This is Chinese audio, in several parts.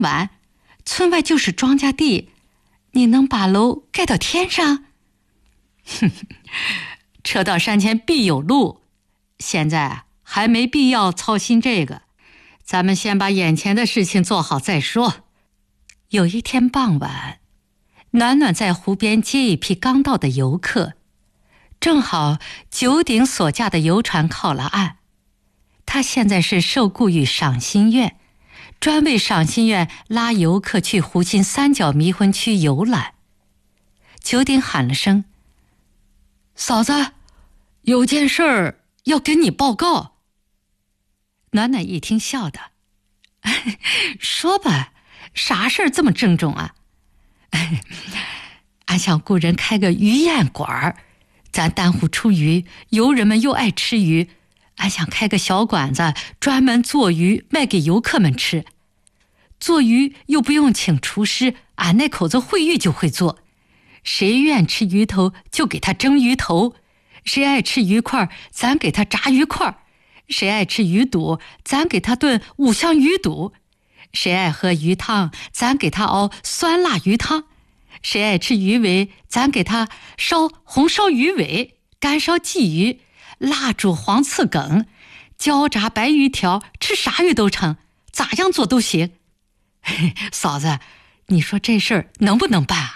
完，村外就是庄稼地，你能把楼盖到天上？车到山前必有路，现在还没必要操心这个，咱们先把眼前的事情做好再说。有一天傍晚，暖暖在湖边接一批刚到的游客，正好九鼎所驾的游船靠了岸。他现在是受雇于赏心院，专为赏心院拉游客去湖心三角迷魂区游览。九鼎喊了声：“嫂子，有件事儿要跟你报告。”暖暖一听笑道：“说吧，啥事儿这么郑重啊？”“俺想雇人开个鱼宴馆，咱丹湖出鱼，游人们又爱吃鱼，俺想开个小馆子，专门做鱼卖给游客们吃。做鱼又不用请厨师，俺那口子会鱼就会做。谁愿吃鱼头就给他蒸鱼头，谁爱吃鱼块咱给他炸鱼块，谁爱吃鱼肚咱给他炖五香鱼肚，谁爱喝鱼汤咱给他熬酸辣鱼汤，谁爱吃鱼尾咱给他烧红烧鱼尾，干烧鲫鱼，辣煮黄刺梗，焦炸白鱼条，吃啥鱼都成，咋样做都行。嫂子，你说这事儿能不能办啊？”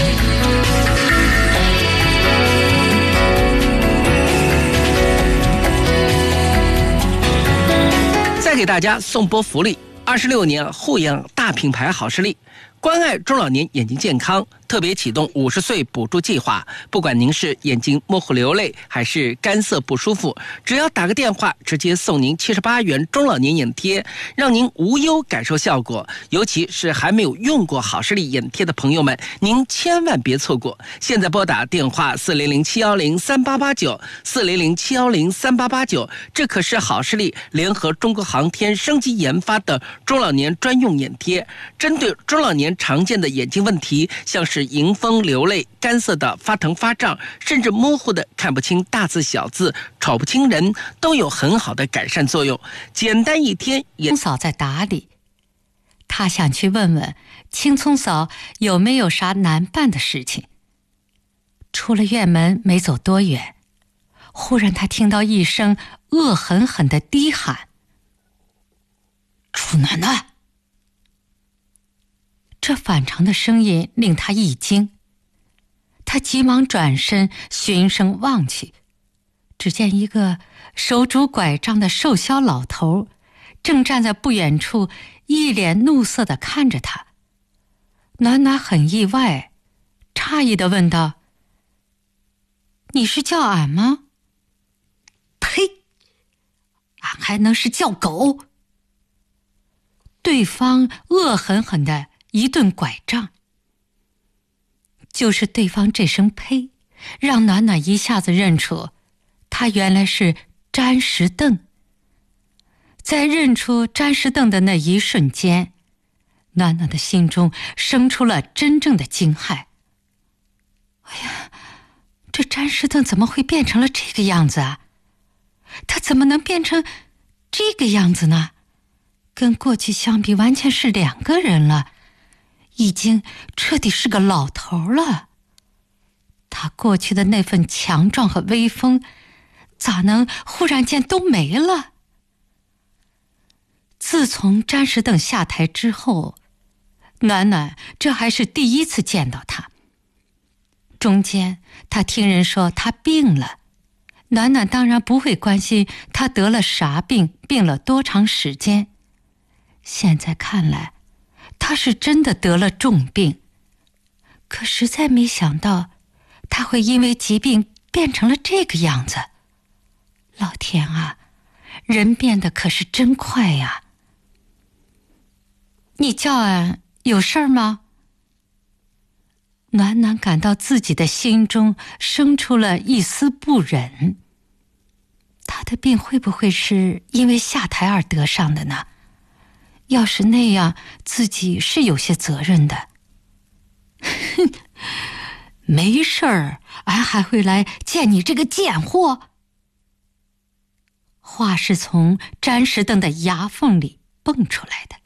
再给大家送波福利，26年护眼大品牌好视力，关爱中老年眼睛健康，特别启动50岁补助计划。不管您是眼睛模糊流泪还是干涩不舒服，只要打个电话，直接送您78元中老年眼贴，让您无忧感受效果。尤其是还没有用过好视力眼贴的朋友们，您千万别错过。现在拨打电话400-710-3889，400-710-3889，这可是好视力联合中国航天升级研发的中老年专用眼贴，针对中老年常见的眼睛问题，像是迎风流泪、干涩的发疼发胀，甚至模糊的看不清大字小字、瞅不清人，都有很好的改善作用。简单一天青嫂在打理，他想去问问青葱嫂有没有啥难办的事情。出了院门没走多远，忽然他听到一声恶狠狠的低喊：“楚暖暖！”这反常的声音令他一惊，他急忙转身循声望去，只见一个手拄拐杖的瘦削老头正站在不远处，一脸怒色地看着他。暖暖很意外，诧异地问道：“你是叫俺吗？”“呸！俺还能是叫狗？”对方恶狠狠地一顿拐杖。就是对方这声呸，让暖暖一下子认出他原来是詹石凳。在认出詹石凳的那一瞬间，暖暖的心中生出了真正的惊骇。哎呀，这詹石凳怎么会变成了这个样子啊？他怎么能变成这个样子呢？跟过去相比，完全是两个人了，已经彻底是个老头了。他过去的那份强壮和威风，咋能忽然间都没了？自从詹石凳下台之后，暖暖这还是第一次见到他。中间他听人说他病了，暖暖当然不会关心他得了啥病，病了多长时间。现在看来，他是真的得了重病，可实在没想到他会因为疾病变成了这个样子。老天啊，人变得可是真快呀！你叫俺有事儿吗？暖暖感到自己的心中生出了一丝不忍。他的病会不会是因为下台而得上的呢？要是那样，自己是有些责任的。没事儿，俺还会来见你这个贱货。话是从詹石凳的牙缝里蹦出来的。